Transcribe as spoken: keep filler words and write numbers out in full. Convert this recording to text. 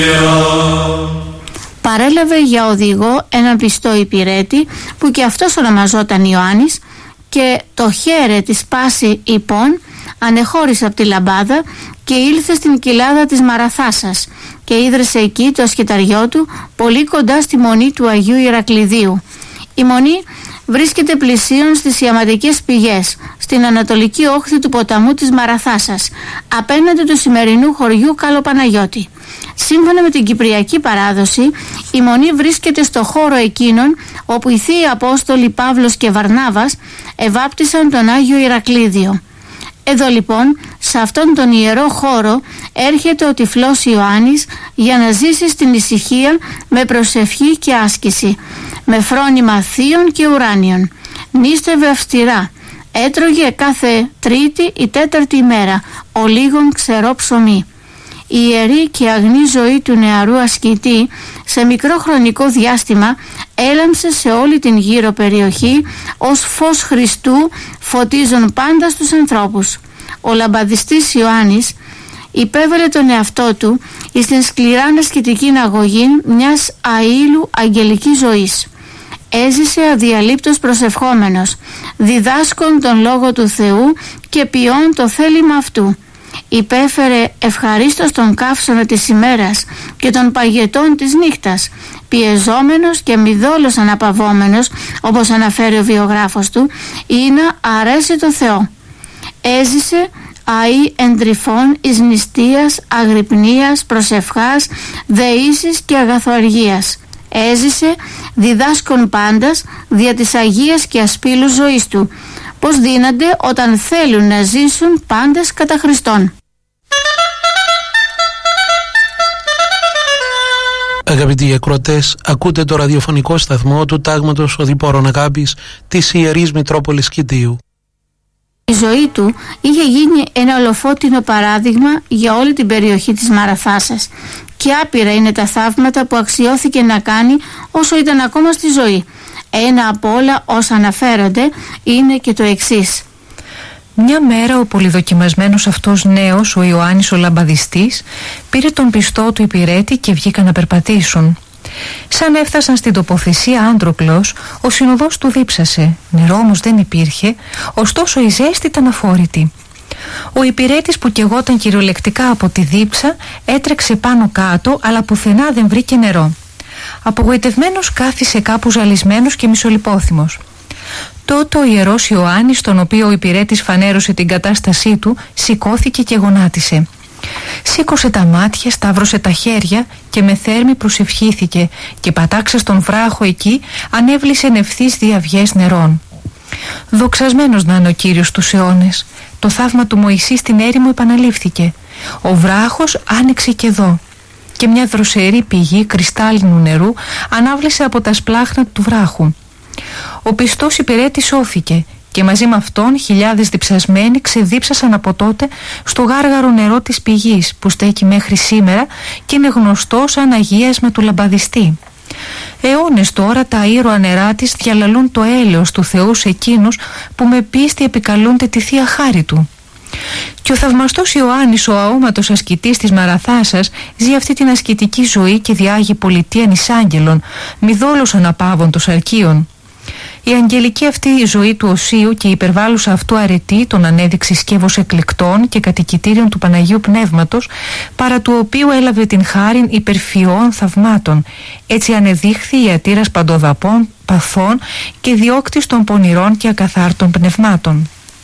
Παρέλαβε για οδηγό έναν πιστό υπηρέτη που και αυτός ονομαζόταν Ιωάννης και το χέρε της πάση υπών ανεχώρησε από τη λαμπάδα και ήλθε στην κοιλάδα της Μαραθάσας και ίδρυσε εκεί το ασκηταριό του πολύ κοντά στη μονή του Αγίου Ηρακλειδίου. Η μονή βρίσκεται πλησίον στις Ιαματικές πηγές, στην ανατολική όχθη του ποταμού της Μαραθάσας, απέναντι του σημερινού χωριού Καλοπαναγιώτη. Σύμφωνα με την κυπριακή παράδοση, η μονή βρίσκεται στο χώρο εκείνον όπου οι θείοι Απόστολοι Παύλος και Βαρνάβας ευάπτισαν τον Άγιο Ηρακλήδιο. Εδώ λοιπόν, σε αυτόν τον ιερό χώρο, έρχεται ο τυφλός Ιωάννης για να ζήσει στην ησυχία με προσευχή και άσκηση, με φρόνημα θείων και ουράνιων. Νίστευε αυστηρά, έτρωγε κάθε τρίτη ή τέταρτη ημέρα ολίγων ξερό ψωμί. Η ιερή και αγνή ζωή του νεαρού ασκητή σε μικρό χρονικό διάστημα έλαμψε σε όλη την γύρω περιοχή ως φως Χριστού φωτίζον πάντα στους ανθρώπους. Ο λαμπαδιστής Ιωάννης υπέβαλε τον εαυτό του εις την σκληρά ασκητική αγωγή μιας αήλου αγγελικής ζωής. Έζησε αδιαλείπτως προσευχόμενος, διδάσκον τον Λόγο του Θεού και ποιών το θέλημα αυτού. Υπέφερε ευχαρίστως τον καύσωνα της ημέρας και των παγετών της νύχτας, πιεζόμενος και μηδόλος αναπαυόμενος, όπως αναφέρει ο βιογράφος του, είναι αρέσει το Θεό. Έζησε αεί εντρυφών εις νηστείας, αγρυπνίας, προσευχάς, δεήσης και αγαθοαργίας. Έζησε διδάσκον πάντας δια της αγίας και ασπίλου ζωής του, πως δύνανται όταν θέλουν να ζήσουν πάντες κατά Χριστόν. Αγαπητοί ακροατές, ακούτε το ραδιοφωνικό σταθμό του Τάγματος Οδηπόρων Αγάπης της Ιερής Μητρόπολης Κητίου. Η ζωή του είχε γίνει ένα ολοφώτινο παράδειγμα για όλη την περιοχή της Μαραθάσας και άπειρα είναι τα θαύματα που αξιώθηκε να κάνει όσο ήταν ακόμα στη ζωή. Ένα από όλα όσα αναφέρονται είναι και το εξής. Μια μέρα ο πολυδοκιμασμένος αυτός νέος, ο Ιωάννης ο λαμπαδιστής, πήρε τον πιστό του υπηρέτη και βγήκαν να περπατήσουν. Σαν έφτασαν στην τοποθεσία Άντροκλος, ο συνοδός του δίψασε. Νερό όμως δεν υπήρχε, ωστόσο η ζέστη ήταν αφόρητη. Ο υπηρέτης που καιγόταν κυριολεκτικά από τη δίψα έτρεξε πάνω κάτω, αλλά πουθενά δεν βρήκε νερό. Απογοητευμένος κάθισε κάπου ζαλισμένος και μισολιπόθυμος. Τότε ο ιερός Ιωάννης, τον οποίο ο υπηρέτης φανέρωσε την κατάστασή του, σηκώθηκε και γονάτισε. Σήκωσε τα μάτια, σταύρωσε τα χέρια και με θέρμη προσευχήθηκε και πατάξε στον βράχο εκεί ανέβλησε ευθύς διαβιές νερών. Δοξασμένος να είναι ο Κύριος τους αιώνες. Το θαύμα του Μωυσή στην έρημο επαναλήφθηκε. Ο βράχος άνοιξε και εδώ και μια δροσερή πηγή κρυστάλλινου νερού ανάβλησε από τα σπλάχνα του βράχου. Ο πιστός υπηρέτης σώθηκε και μαζί με αυτόν χιλιάδες διψασμένοι ξεδίψασαν από τότε στο γάργαρο νερό της πηγής που στέκει μέχρι σήμερα και είναι γνωστό σαν αγίασμα του λαμπαδιστή. Αιώνες τώρα τα ήρωα νερά της διαλαλούν το έλεος του Θεού σε εκείνους που με πίστη επικαλούνται τη Θεία Χάρη του. Και ο θαυμαστός Ιωάννης, ο αόματος ασκητής της Μαραθάσας, ζει αυτή την ασκητική ζωή και διάγει πολιτείαν εις άγγελων, μηδόλος αναπαύοντος αρκείων. Η αγγελική αυτή η ζωή του οσίου και η υπερβάλλουσα αυτού αρετή τον ανέδειξε σκεύος εκλεκτών και κατοικητήριων του Παναγίου Πνεύματος, παρά του οποίου έλαβε την χάριν υπερφυών θαυμάτων. Έτσι ανεδείχθη ιατήρας παντοδαπών, παθών και διώκτης των πονηρών και ακαθάρτων πνευμάτων.